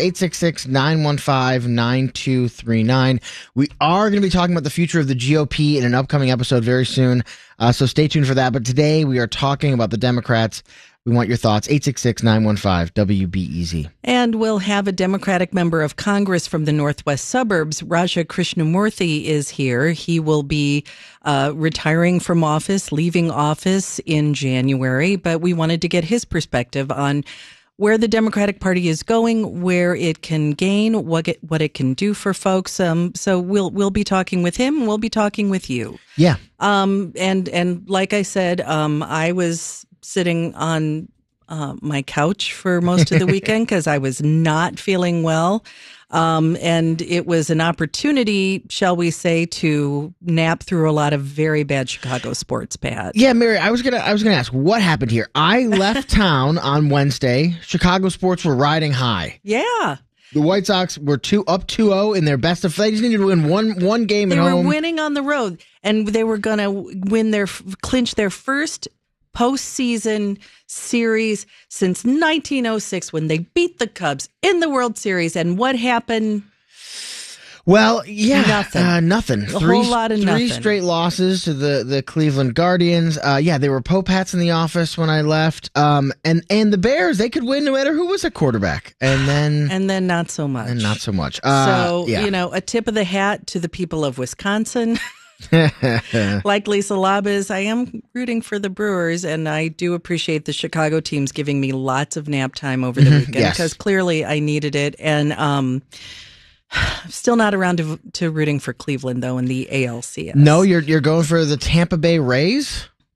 866-915-9239. We are going to be talking about the future of the GOP in an upcoming episode very soon, so stay tuned for that. But today we are talking about the Democrats. We want your thoughts. 866-915-WBEZ. And we'll have a Democratic member of Congress from the Northwest suburbs. Raja Krishnamurthy is here. He will be retiring from office, leaving office in January. But we wanted to get his perspective on where the Democratic Party is going, where it can gain, what it can do for folks. So we'll be talking with him. We'll be talking with you. Yeah. And like I said, I was sitting on my couch for most of the weekend because I was not feeling well. And it was an opportunity, shall we say, to nap through a lot of very bad Chicago sports, Pat. Yeah, Mary, I was gonna ask what happened here. I left town on Wednesday. Chicago sports were riding high. Yeah. The White Sox were up 2-0 in their best of. They just needed to win one game at home. They were winning on the road, and they were going to clinch their first postseason series since 1906 when they beat the Cubs in the World Series. And what happened? Well, yeah, nothing. A whole lot of nothing. 3 straight losses to the Cleveland Guardians. They were Popats in the office when I left. And the Bears, they could win no matter who was at quarterback. And then not so much. And not so much. A tip of the hat to the people of Wisconsin. Like Lisa Labez, I am rooting for the Brewers, and I do appreciate the Chicago teams giving me lots of nap time over the weekend because clearly I needed it. And still not around to rooting for Cleveland though in the ALCS. No, you're going for the Tampa Bay Rays.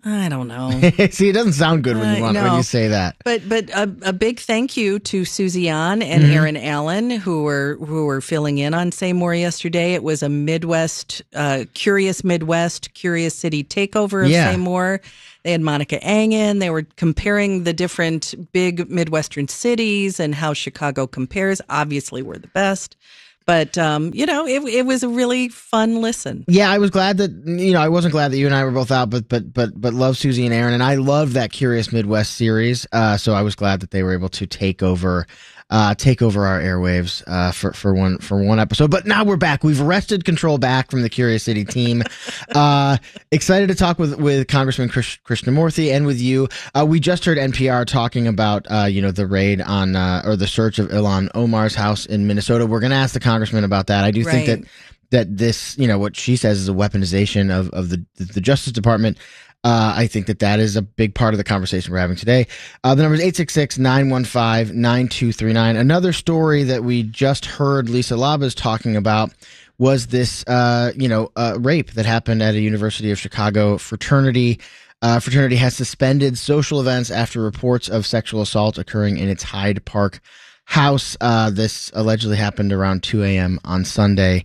I don't know. See, it doesn't sound good when you say that. But a big thank you to Susie An and Aaron Allen who were filling in on Say More yesterday. It was a Curious City takeover of Say More. They had Monica Ang in. They were comparing the different big Midwestern cities and how Chicago compares. Obviously, we're the best. But, it was a really fun listen. Yeah, I was glad that, I wasn't glad that you and I were both out, but love Susie and Aaron. And I loved that Curious Midwest series. So I was glad that they were able to take over our airwaves for one episode. But now we're back. We've wrested control back from the Curious City team. Excited to talk with Congressman Krishnamurthy and with you. We just heard NPR talking about the raid on or the search of Ilhan Omar's house in Minnesota. We're going to ask the congressman about that. I do think that this, what she says is a weaponization of the Justice Department. I think that is a big part of the conversation we're having today. The number is 866-915-9239. Another story that we just heard Lisa Labuz talking about was this, rape that happened at a University of Chicago fraternity. Fraternity has suspended social events after reports of sexual assault occurring in its Hyde Park house. This allegedly happened around 2 a.m. on Sunday.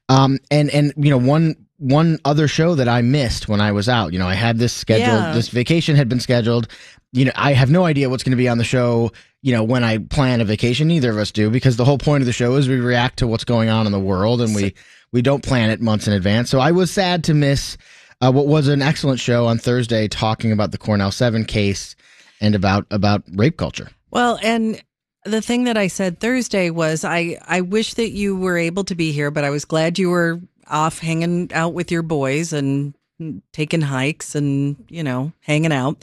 One other show that I missed when I was out, I had this scheduled, this vacation had been scheduled. I have no idea what's going to be on the show, when I plan a vacation. Neither of us do, because the whole point of the show is we react to what's going on in the world, and we don't plan it months in advance. So I was sad to miss what was an excellent show on Thursday talking about the Cornell 7 case and about rape culture. Well, and the thing that I said Thursday was I wish that you were able to be here, but I was glad you were off hanging out with your boys and taking hikes and, hanging out.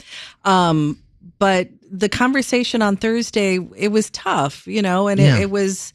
But the conversation on Thursday, it was tough, and there was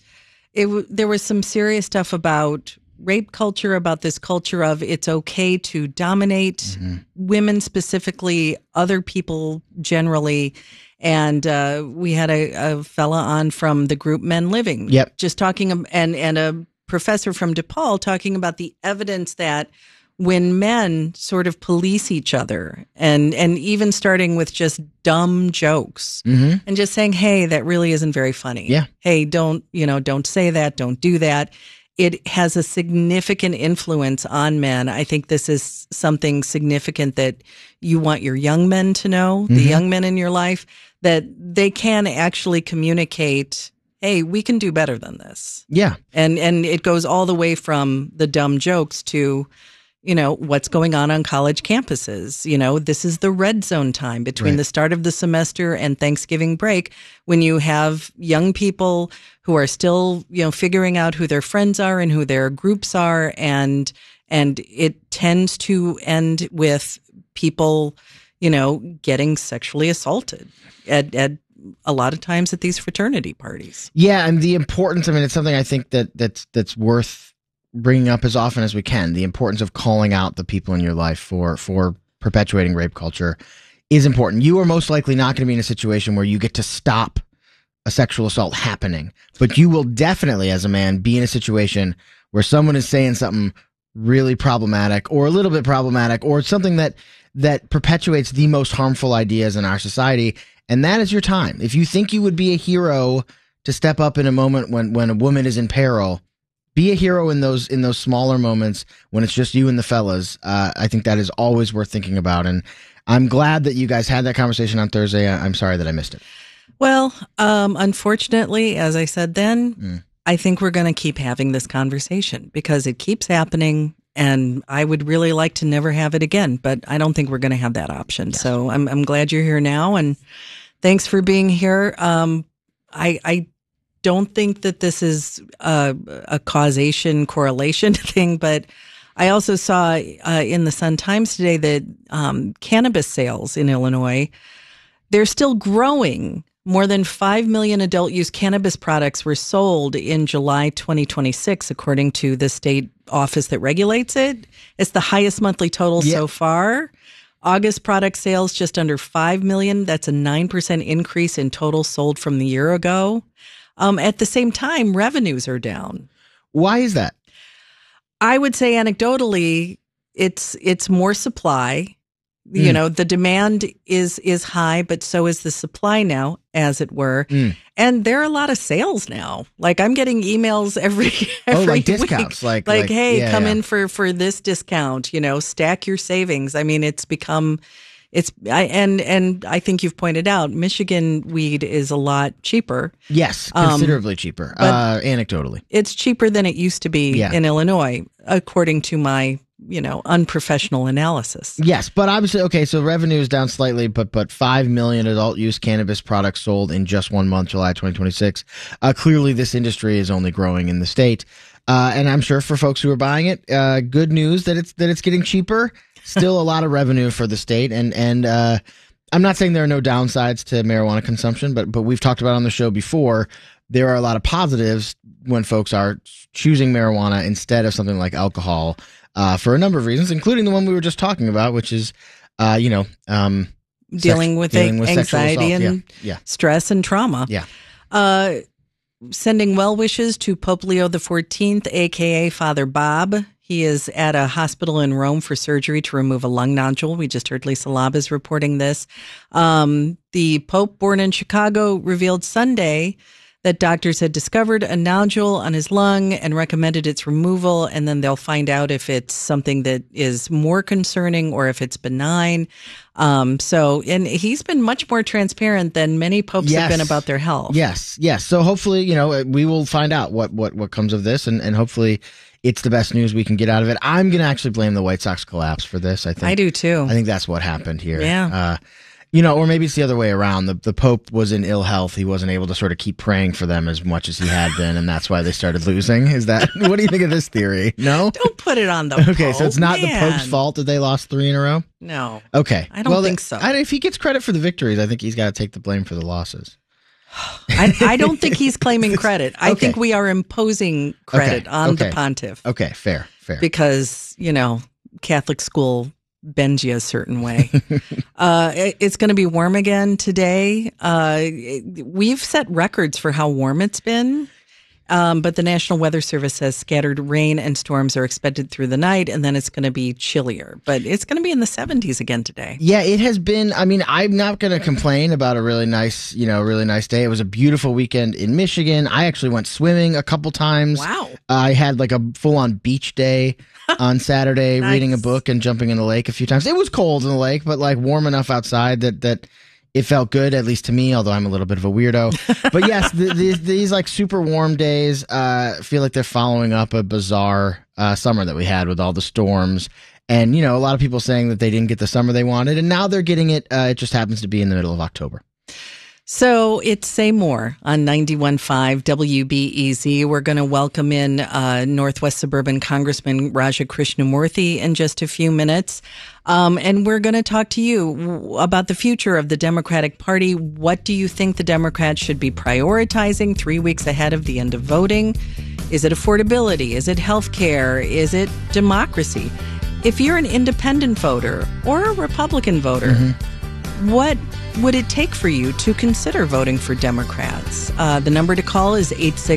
some serious stuff about rape culture, about this culture of it's okay to dominate women, specifically other people generally. And we had a fella on from the group Men Living, just talking, and a professor from DePaul talking about the evidence that when men sort of police each other and even starting with just dumb jokes and just saying, hey, that really isn't very funny. Yeah. Hey, don't say that. Don't do that. It has a significant influence on men. I think this is something significant that you want your young men to know, the young men in your life, that they can actually communicate, hey, we can do better than this. Yeah. And it goes all the way from the dumb jokes to, what's going on college campuses. This is the red zone time between the start of the semester and Thanksgiving break, when you have young people who are still, figuring out who their friends are and who their groups are. And it tends to end with people, getting sexually assaulted at a lot of times at these fraternity parties. Yeah, and the importance, it's something I think that's worth bringing up as often as we can. The importance of calling out the people in your life for perpetuating rape culture is important. You are most likely not going to be in a situation where you get to stop a sexual assault happening, but you will definitely, as a man, be in a situation where someone is saying something really problematic or a little bit problematic or something that perpetuates the most harmful ideas in our society. And that is your time. If you think you would be a hero to step up in a moment when a woman is in peril, be a hero in those smaller moments when it's just you and the fellas. I think that is always worth thinking about. And I'm glad that you guys had that conversation on Thursday. I'm sorry that I missed it. Well, unfortunately, as I said then, I think we're going to keep having this conversation because it keeps happening. And I would really like to never have it again, but I don't think we're going to have that option. Yes. So I'm glad you're here now, and thanks for being here. I don't think that this is a correlation thing, but I also saw in the Sun-Times today that cannabis sales in Illinois, they're still growing. More than 5 million adult-use cannabis products were sold in July 2026, according to the state office that regulates it. It's the highest monthly total so far. August product sales just under 5 million. That's a 9% increase in total sold from the year ago. At the same time, revenues are down. Why is that? I would say anecdotally, it's more supply. You know, the demand is high, but so is the supply now, as it were. And there are a lot of sales now. Like I'm getting emails every like week. discounts, like hey, come in for this discount. You know, stack your savings. I mean, it's become. And I think you've pointed out Michigan weed is a lot cheaper. Yes, considerably cheaper. Anecdotally, it's cheaper than it used to be in Illinois, according to my unprofessional analysis. Yes, but obviously, okay, so revenue is down slightly, but 5 million adult use cannabis products sold in just 1 month, July 2026. Clearly, this industry is only growing in the state, and I'm sure for folks who are buying it, good news that it's getting cheaper. Still a lot of revenue for the state, and I'm not saying there are no downsides to marijuana consumption, but we've talked about on the show before, there are a lot of positives when folks are choosing marijuana instead of something like alcohol for a number of reasons, including the one we were just talking about, which is, dealing with anxiety and stress and trauma. Yeah. Sending well wishes to Pope Leo XIV, a.k.a. Father Bob. He is at a hospital in Rome for surgery to remove a lung nodule. We just heard Lisa Labas reporting this. The Pope, born in Chicago, revealed Sunday that doctors had discovered a nodule on his lung and recommended its removal, and then they'll find out if it's something that is more concerning or if it's benign. And he's been much more transparent than many popes have been about their health. Yes. So hopefully, we will find out what comes of this, and hopefully it's the best news we can get out of it. I'm going to actually blame the White Sox collapse for this. I do too. I think that's what happened here. Yeah. Or maybe it's the other way around. The Pope was in ill health. He wasn't able to sort of keep praying for them as much as he had been, and that's why they started losing. Is that, what do you think of this theory? No? Don't put it on the Pope. Okay, so it's not the Pope's fault that they lost 3 in a row? No. Okay. I don't think so. If he gets credit for the victories, I think he's got to take the blame for the losses. I don't think he's claiming credit. I think we are imposing credit on the pontiff. Okay, fair. Because, Catholic school bends you a certain way. It's going to be warm again today. We've set records for how warm it's been. But the National Weather Service says scattered rain and storms are expected through the night, and then it's going to be chillier. But it's going to be in the 70s again today. Yeah, it has been. I mean, I'm not going to complain about a really nice day. It was a beautiful weekend in Michigan. I actually went swimming a couple times. Wow. I had like a full-on beach day on Saturday, Nice. reading a book and jumping in the lake a few times. It was cold in the lake, but like warm enough outside that it felt good, at least to me, although I'm a little bit of a weirdo. But yes, these like super warm days feel like they're following up a bizarre summer that we had with all the storms. And, a lot of people saying that they didn't get the summer they wanted, and now they're getting it. It just happens to be in the middle of October. So it's Say More on 91.5 WBEZ. We're going to welcome in Northwest Suburban Congressman Raja Krishnamurthy in just a few minutes. And we're going to talk to you about the future of the Democratic Party. What do you think the Democrats should be prioritizing 3 weeks ahead of the end of voting? Is it affordability? Is it health care? Is it democracy? If you're an independent voter or a Republican voter, what would it take for you to consider voting for Democrats? The number to call is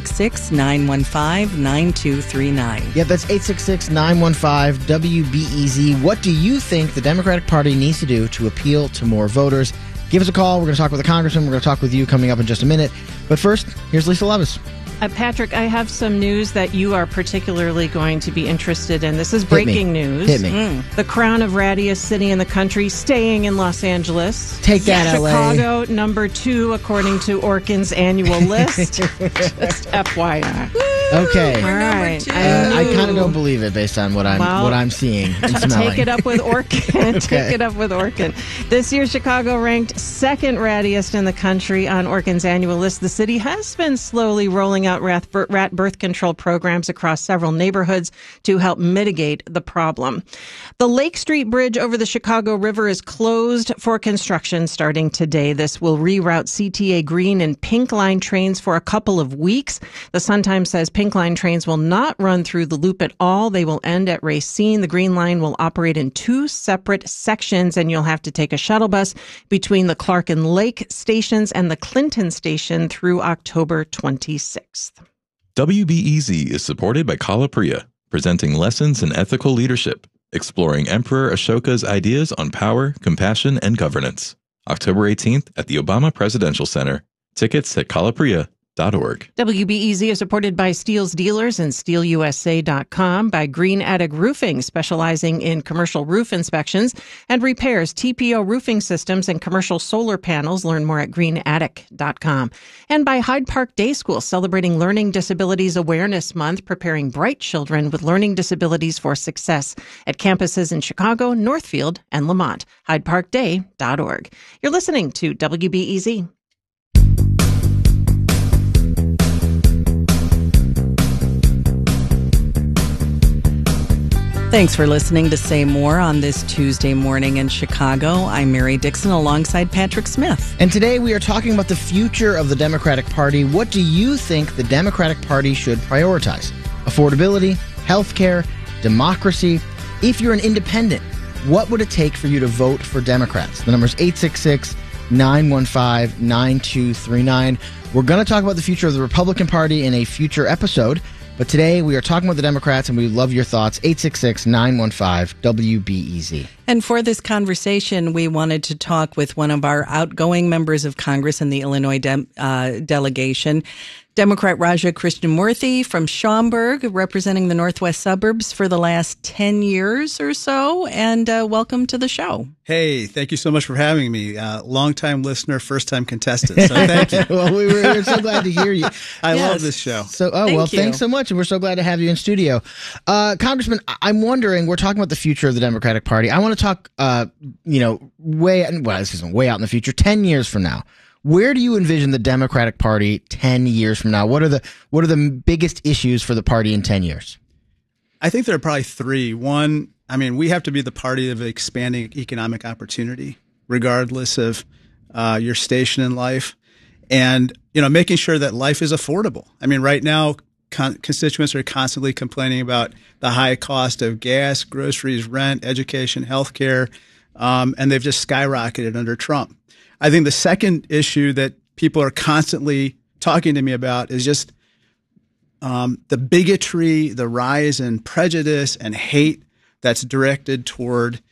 866-915-9239. Yeah, that's 866-915-WBEZ. What do you think the Democratic Party needs to do to appeal to more voters? Give us a call. We're going to talk with the congressman. We're going to talk with you coming up in just a minute. But first, here's Lisa Labas. Patrick, I have some news that you are particularly going to be interested in. This is breaking news. Hit me. The crown of rattiest city in the country, staying in Los Angeles. Take that, LA. Chicago, number 2, according to Orkin's annual list. Just FYI. Okay. All right. I kind of don't believe it based on what I'm seeing and smelling. Take it up with Orkin. Okay. Take it up with Orkin. This year, Chicago ranked 2nd rattiest in the country on Orkin's annual list. The city has been slowly rolling out rat birth control programs across several neighborhoods to help mitigate the problem. The Lake Street Bridge over the Chicago River is closed for construction starting today. This will reroute CTA Green and Pink Line trains for a couple of weeks. The Sun-Times says Pink Line trains will not run through the loop at all. They will end at Racine. The Green Line will operate in 2 separate sections, and you'll have to take a shuttle bus between the Clark and Lake stations and the Clinton station through October 26th. WBEZ is supported by Kala Priya, presenting lessons in ethical leadership. exploring Emperor Ashoka's ideas on power, compassion, and governance. October 18th at the Obama Presidential Center. Tickets at kalapriya.org. WBEZ is supported by Steel's Dealers and SteelUSA.com, by Green Attic Roofing, specializing in commercial roof inspections and repairs, TPO roofing systems, and commercial solar panels. Learn more at greenattic.com. And by Hyde Park Day School, celebrating Learning Disabilities Awareness Month, preparing bright children with learning disabilities for success at campuses in Chicago, Northfield, and Lamont. HydeParkDay.org. You're listening to WBEZ. Thanks for listening to Say More on this Tuesday morning in Chicago. I'm Mary Dixon alongside Patrick Smith. And today we are talking about the future of the Democratic Party. What do you think the Democratic Party should prioritize? Affordability, healthcare, democracy? If you're an independent, what would it take for you to vote for Democrats? The number is 866-915-9239. We're going to talk about the future of the Republican Party in a future episode. But today we are talking about the Democrats, and we love your thoughts. 866-915-WBEZ. And for this conversation, we wanted to talk with one of our outgoing members of Congress in the Illinois delegation, Democrat Raja Krishnamoorthi from Schaumburg, representing the northwest suburbs for the last 10 years or so. And welcome to the show. Hey, thank you so much for having me. Longtime listener, first-time contestant. So thank you. Well, we're so glad to hear you. I love this show. So, thanks so much, and we're so glad to have you in studio. Congressman, I'm wondering, we're talking about the future of the Democratic Party. I want to talk, way out in the future, 10 years from now. Where do you envision the Democratic Party 10 years from now? What are the biggest issues for the party in 10 years? I think there are probably three. One, we have to be the party of expanding economic opportunity, regardless of your station in life, and making sure that life is affordable. Right now, constituents are constantly complaining about the high cost of gas, groceries, rent, education, healthcare, and they've just skyrocketed under Trump. I think the second issue that people are constantly talking to me about is just the bigotry, the rise in prejudice and hate that's directed toward,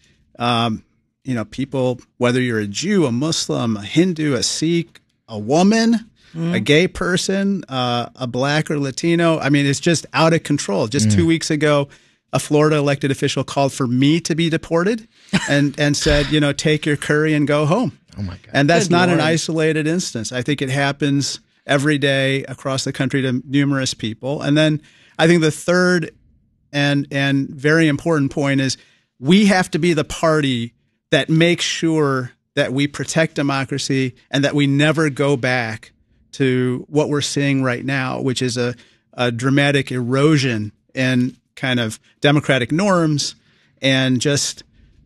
people, whether you're a Jew, a Muslim, a Hindu, a Sikh, a woman, a gay person, a black or Latino. It's just out of control. Just 2 weeks ago, a Florida elected official called for me to be deported and said, take your curry and go home. Oh my God. And that's not an isolated instance. I think it happens every day across the country to numerous people. And then I think the third and very important point is we have to be the party that makes sure that we protect democracy and that we never go back to what we're seeing right now, which is a dramatic erosion in kind of democratic norms and just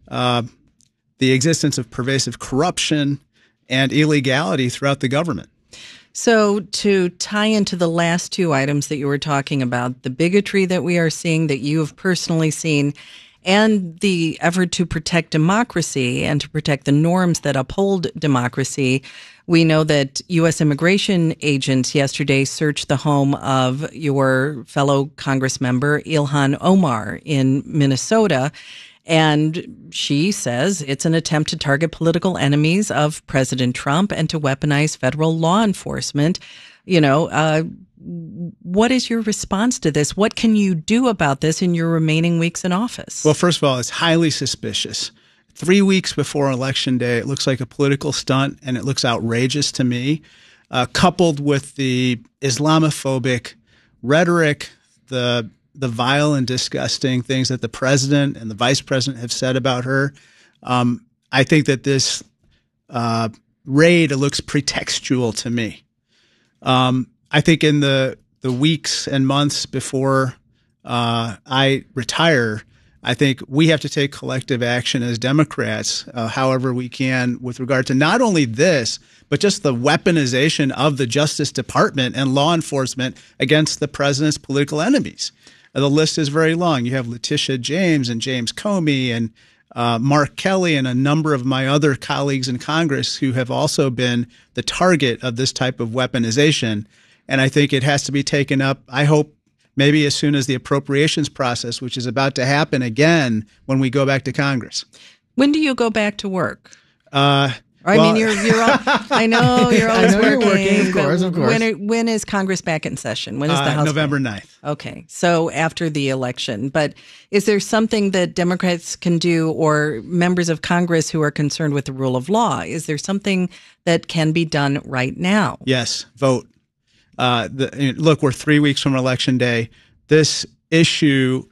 the existence of pervasive corruption and illegality throughout the government. So to tie into the last two items that you were talking about, the bigotry that we are seeing, that you have personally seen, and the effort to protect democracy and to protect the norms that uphold democracy, we know that U.S. immigration agents yesterday searched the home of your fellow Congress member, Ilhan Omar, in Minnesota. And she says it's an attempt to target political enemies of President Trump and to weaponize federal law enforcement. What is your response to this? What can you do about this in your remaining weeks in office? Well, first of all, it's highly suspicious. 3 weeks before Election Day, it looks like a political stunt, and it looks outrageous to me, coupled with the Islamophobic rhetoric, the vile and disgusting things that the president and the vice president have said about her. I think that this raid looks pretextual to me. I think in the weeks and months before I retire, I think we have to take collective action as Democrats, however we can, with regard to not only this, but just the weaponization of the Justice Department and law enforcement against the president's political enemies. The list is very long. You have Letitia James and James Comey and Mark Kelly and a number of my other colleagues in Congress who have also been the target of this type of weaponization. And I think it has to be taken up, I hope, maybe as soon as the appropriations process, which is about to happen again when we go back to Congress. When do you go back to work? I mean, you're all, I know you're always you're working, of course. When is Congress back in session? When is the House? November 9th. Okay. So after the election. But is there something that Democrats can do, or members of Congress who are concerned with the rule of law? Is there something that can be done right now? Yes. Vote. Look, we're 3 weeks from Election Day. This issue